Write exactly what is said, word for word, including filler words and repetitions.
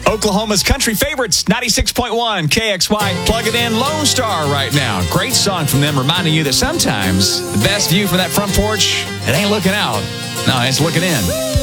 Oklahoma's country favorites, ninety-six point one K X Y. Plug it in, Lone Star right now. Great song from them, reminding you that sometimes the best view from that front porch, it ain't looking out. No, it's looking in.